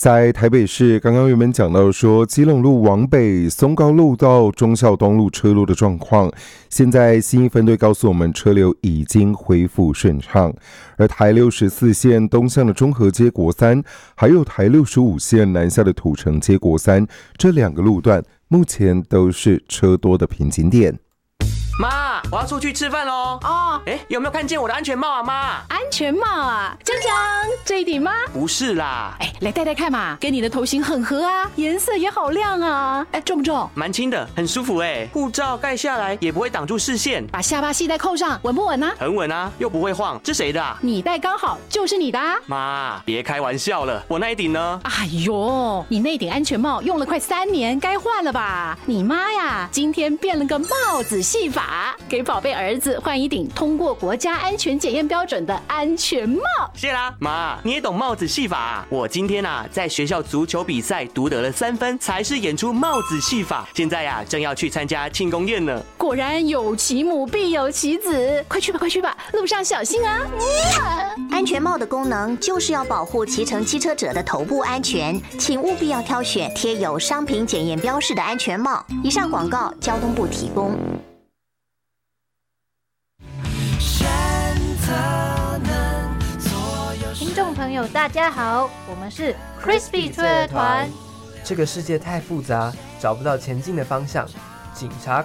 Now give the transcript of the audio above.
在台北市，刚刚原本讲到说，基隆路往北、松高路到忠孝东路车路的状况，现在新一分队告诉我们，车流已经恢复顺畅。而台64线东向的中和街国三，还有台65线南下的土城街国三，这两个路段目前都是车多的瓶颈点。 妈，我要出去吃饭喽！ 哦， 有没有看见我的安全帽啊，妈？ 安全帽啊，江江，这一顶吗？ 不是啦， 来戴戴看嘛，跟你的头型很合啊，颜色也好亮啊，重不重？ 蛮轻的，很舒服哎。护照盖下来也不会挡住视线， 把下巴系带扣上，稳不稳啊？ 很稳啊，又不会晃。这谁的啊？ 你戴刚好就是你的啊！ 妈，别开玩笑了，我那一顶呢？ 哎呦，你那顶安全帽用了快3年，该换了吧？你妈呀，今天变了个帽子戏法，给宝贝儿子换一顶通过国家安全检验标准的安全帽。 谢啦，妈，你也懂帽子戏法啊？我今天在学校足球比赛独得了3分，才是演出帽子戏法。现在正要去参加庆功宴呢。 果然有其母必有其子，快去吧，快去吧，路上小心啊！ 安全帽的功能就是要保护骑乘机车者的头部安全，请务必要挑选贴有商品检验标示的安全帽。以上广告，交通部提供。 听众朋友，大家好，我们是 Crispy 脆儿团。 这个世界太复杂，找不到前进的方向。警察、